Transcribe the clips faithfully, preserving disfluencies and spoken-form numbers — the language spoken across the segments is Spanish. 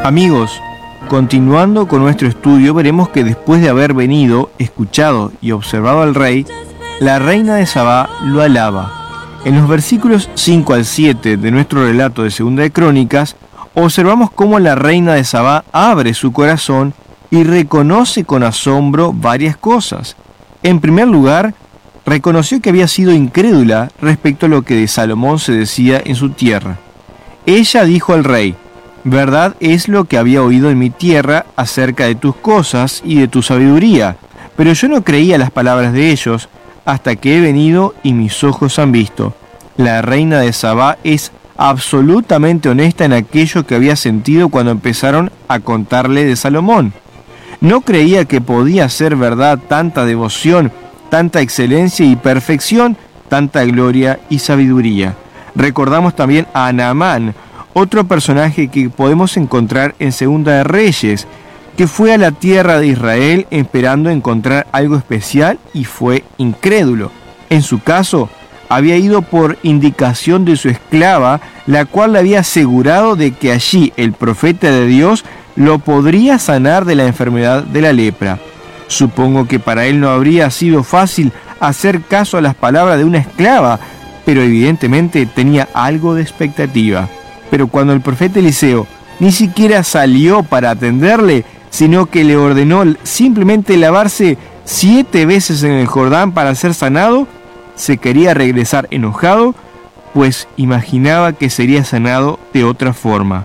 Amigos, continuando con nuestro estudio, veremos que después de haber venido, escuchado y observado al rey, la reina de Sabá lo alaba. En los versículos cinco al siete de nuestro relato de Segunda de Crónicas, observamos cómo la reina de Sabá abre su corazón y reconoce con asombro varias cosas. En primer lugar, reconoció que había sido incrédula respecto a lo que de Salomón se decía en su tierra. Ella dijo al rey: verdad es lo que había oído en mi tierra acerca de tus cosas y de tu sabiduría, pero yo no creía las palabras de ellos hasta que he venido y mis ojos han visto. La reina de Sabá es absolutamente honesta en aquello que había sentido cuando empezaron a contarle de Salomón. No creía que podía ser verdad tanta devoción, tanta excelencia y perfección, tanta gloria y sabiduría. Recordamos también a Naamán, otro personaje que podemos encontrar en Segunda de Reyes, que fue a la tierra de Israel esperando encontrar algo especial y fue incrédulo. En su caso, había ido por indicación de su esclava, la cual le había asegurado de que allí el profeta de Dios lo podría sanar de la enfermedad de la lepra. Supongo que para él no habría sido fácil hacer caso a las palabras de una esclava, pero evidentemente tenía algo de expectativa. Pero cuando el profeta Eliseo ni siquiera salió para atenderle, sino que le ordenó simplemente lavarse siete veces en el Jordán para ser sanado, se quería regresar enojado, pues imaginaba que sería sanado de otra forma.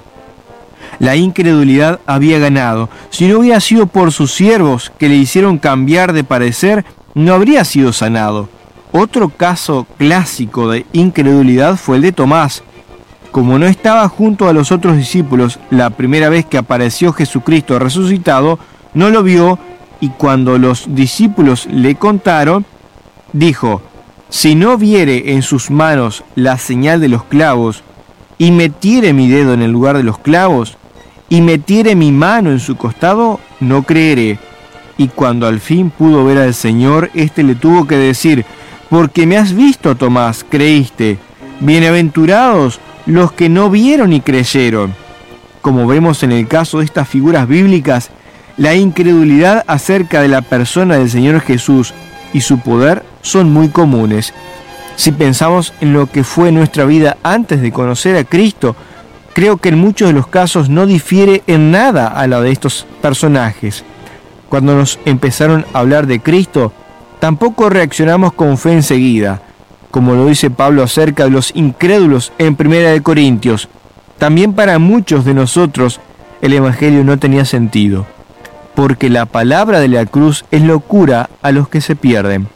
La incredulidad había ganado. Si no hubiera sido por sus siervos que le hicieron cambiar de parecer, no habría sido sanado. Otro caso clásico de incredulidad fue el de Tomás. Como no estaba junto a los otros discípulos la primera vez que apareció Jesucristo resucitado, no lo vio, y cuando los discípulos le contaron, dijo: si no viere en sus manos la señal de los clavos, y metiere mi dedo en el lugar de los clavos, y metiere mi mano en su costado, no creeré. Y cuando al fin pudo ver al Señor, éste le tuvo que decir: porque me has visto, Tomás, creíste. Bienaventurados los que no vieron y creyeron. Como vemos en el caso de estas figuras bíblicas, la incredulidad acerca de la persona del Señor Jesús y su poder son muy comunes. Si pensamos en lo que fue nuestra vida antes de conocer a Cristo, creo que en muchos de los casos no difiere en nada a la de estos personajes. Cuando nos empezaron a hablar de Cristo, tampoco reaccionamos con fe enseguida, como lo dice Pablo acerca de los incrédulos en Primera de Corintios. También para muchos de nosotros el Evangelio no tenía sentido, porque la palabra de la cruz es locura a los que se pierden.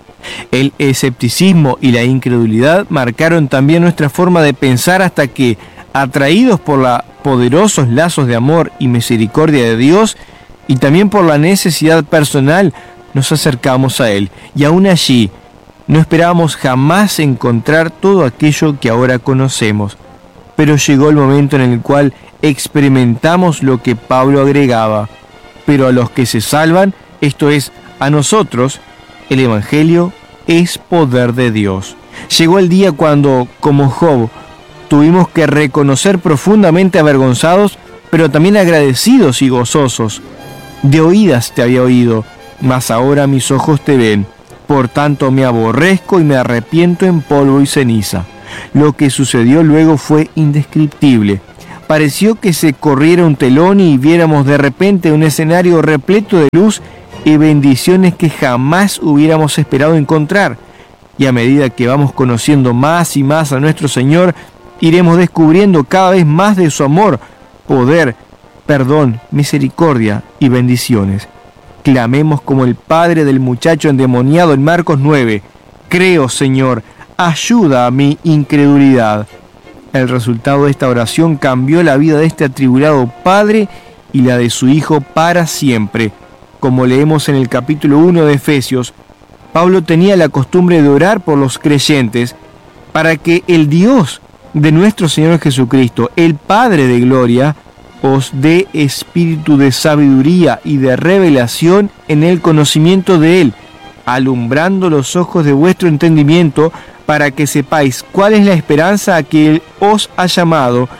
El escepticismo y la incredulidad marcaron también nuestra forma de pensar hasta que, atraídos por los poderosos lazos de amor y misericordia de Dios y también por la necesidad personal, nos acercamos a Él, y aún allí no esperábamos jamás encontrar todo aquello que ahora conocemos. Pero llegó el momento en el cual experimentamos lo que Pablo agregaba: pero a los que se salvan, esto es, a nosotros, el Evangelio es poder de Dios. Llegó el día cuando, como Job, tuvimos que reconocer profundamente avergonzados, pero también agradecidos y gozosos. De oídas te había oído, mas ahora mis ojos te ven. Por tanto me aborrezco y me arrepiento en polvo y ceniza. Lo que sucedió luego fue indescriptible. Pareció que se corriera un telón y viéramos de repente un escenario repleto de luz y bendiciones que jamás hubiéramos esperado encontrar. Y a medida que vamos conociendo más y más a nuestro Señor, iremos descubriendo cada vez más de su amor, poder, perdón, misericordia y bendiciones. Clamemos como el padre del muchacho endemoniado en Marcos nueve: creo, Señor, ayuda a mi incredulidad. El resultado de esta oración cambió la vida de este atribulado padre y la de su hijo para siempre. Como leemos en el capítulo uno de Efesios, Pablo tenía la costumbre de orar por los creyentes para que el Dios de nuestro Señor Jesucristo, el Padre de gloria, os dé espíritu de sabiduría y de revelación en el conocimiento de Él, alumbrando los ojos de vuestro entendimiento, para que sepáis cuál es la esperanza a que Él os ha llamado,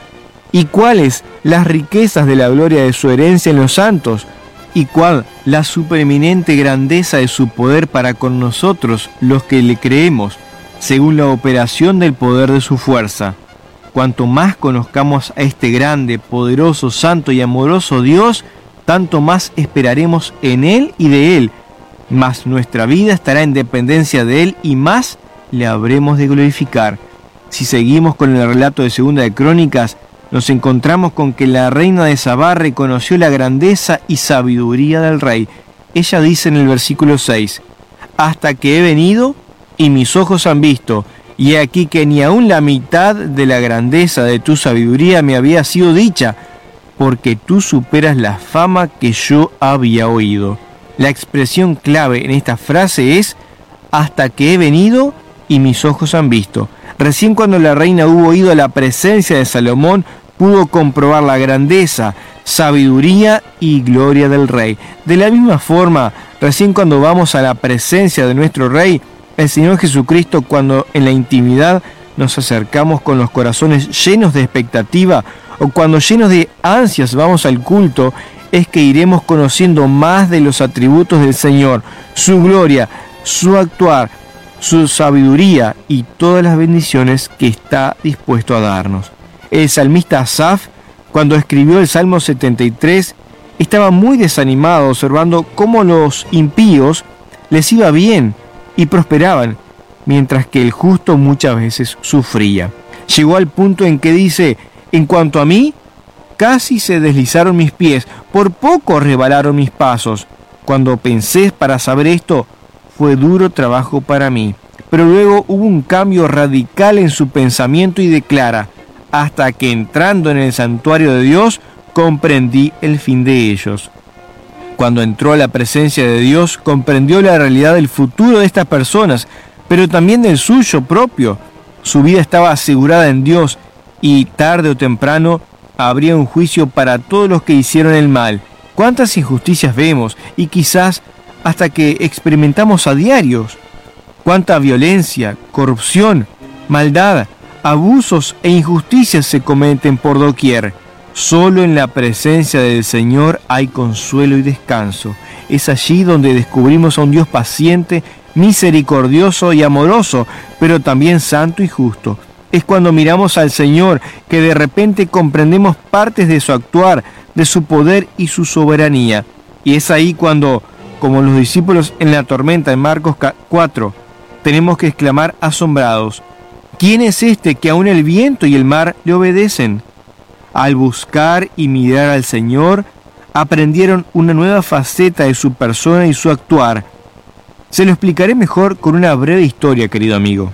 ¿Y cuáles las riquezas de la gloria de su herencia en los santos? ¿Y cuál la supereminente grandeza de su poder para con nosotros, los que le creemos, según la operación del poder de su fuerza? Cuanto más conozcamos a este grande, poderoso, santo y amoroso Dios, tanto más esperaremos en Él y de Él, más nuestra vida estará en dependencia de Él y más le habremos de glorificar. Si seguimos con el relato de Segunda de Crónicas, nos encontramos con que la reina de Sabá reconoció la grandeza y sabiduría del rey. Ella dice en el versículo seis, hasta que he venido y mis ojos han visto, y he aquí que ni aun la mitad de la grandeza de tu sabiduría me había sido dicha, porque tú superas la fama que yo había oído. La expresión clave en esta frase es, hasta que he venido y mis ojos han visto. Recién cuando la reina hubo oído la presencia de Salomón, pudo comprobar la grandeza, sabiduría y gloria del rey. De la misma forma, recién cuando vamos a la presencia de nuestro rey, el Señor Jesucristo, cuando en la intimidad nos acercamos con los corazones llenos de expectativa, o cuando llenos de ansias vamos al culto, es que iremos conociendo más de los atributos del Señor, su gloria, su actuar, su sabiduría y todas las bendiciones que está dispuesto a darnos. El salmista Asaf, cuando escribió el Salmo setenta y tres, estaba muy desanimado observando cómo los impíos les iba bien y prosperaban, mientras que el justo muchas veces sufría. Llegó al punto en que dice, en cuanto a mí, casi se deslizaron mis pies, por poco resbalaron mis pasos. Cuando pensé para saber esto, fue duro trabajo para mí. Pero luego hubo un cambio radical en su pensamiento y declara, hasta que entrando en el santuario de Dios, comprendí el fin de ellos. Cuando entró a la presencia de Dios, comprendió la realidad del futuro de estas personas, pero también del suyo propio. Su vida estaba asegurada en Dios y tarde o temprano habría un juicio para todos los que hicieron el mal. ¿Cuántas injusticias vemos? Y quizás hasta que experimentamos a diarios. ¿Cuánta violencia, corrupción, maldad, abusos e injusticias se cometen por doquier? Solo en la presencia del Señor hay consuelo y descanso. Es allí donde descubrimos a un Dios paciente, misericordioso y amoroso, pero también santo y justo. Es cuando miramos al Señor que de repente comprendemos partes de su actuar, de su poder y su soberanía. Y es ahí cuando, como los discípulos en la tormenta en Marcos cuatro, tenemos que exclamar asombrados, ¿quién es este que aún el viento y el mar le obedecen? Al buscar y mirar al Señor, aprendieron una nueva faceta de su persona y su actuar. Se lo explicaré mejor con una breve historia, querido amigo.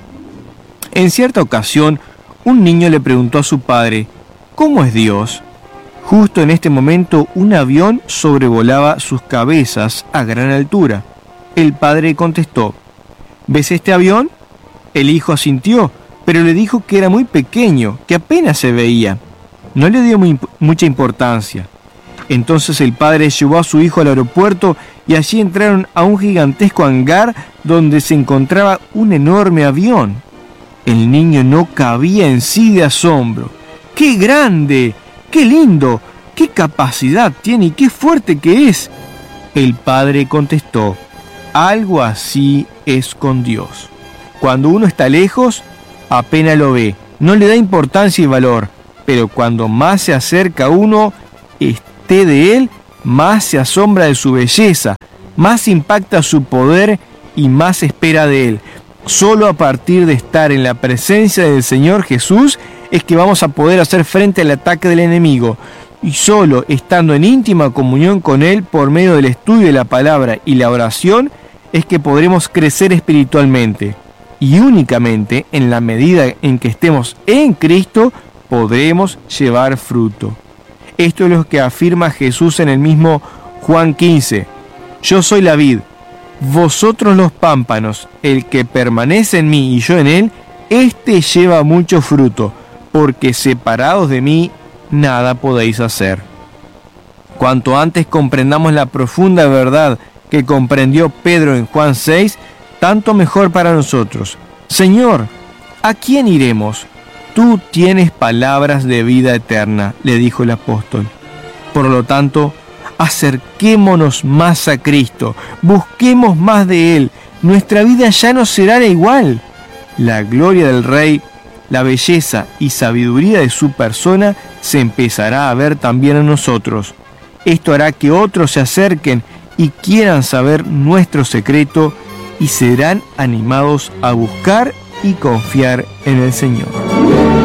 En cierta ocasión, un niño le preguntó a su padre, ¿cómo es Dios? Justo en este momento, un avión sobrevolaba sus cabezas a gran altura. El padre contestó, ¿ves este avión? El hijo asintió, pero le dijo que era muy pequeño, que apenas se veía. No le dio muy, mucha importancia. Entonces el padre llevó a su hijo al aeropuerto y allí entraron a un gigantesco hangar donde se encontraba un enorme avión. El niño no cabía en sí de asombro. ¡Qué grande! ¡Qué lindo! ¡Qué capacidad tiene y qué fuerte que es! El padre contestó, algo así es con Dios. Cuando uno está lejos, apenas lo ve, no le da importancia y valor, pero cuando más se acerca uno, esté de él, más se asombra de su belleza, más impacta su poder y más espera de él. Solo a partir de estar en la presencia del Señor Jesús es que vamos a poder hacer frente al ataque del enemigo. Y solo estando en íntima comunión con Él por medio del estudio de la palabra y la oración es que podremos crecer espiritualmente. Y únicamente en la medida en que estemos en Cristo podremos llevar fruto. Esto es lo que afirma Jesús en el mismo Juan quince. Yo soy la vid, vosotros los pámpanos, el que permanece en mí y yo en él, éste lleva mucho fruto, porque separados de mí nada podéis hacer. Cuanto antes comprendamos la profunda verdad que comprendió Pedro en Juan seis, tanto mejor para nosotros. Señor, ¿a quién iremos? Tú tienes palabras de vida eterna, le dijo el apóstol. Por lo tanto, acerquémonos más a Cristo, busquemos más de Él. Nuestra vida ya no será la igual. La gloria del Rey, la belleza y sabiduría de su persona se empezará a ver también en nosotros. Esto hará que otros se acerquen y quieran saber nuestro secreto y serán animados a buscar y confiar en el Señor.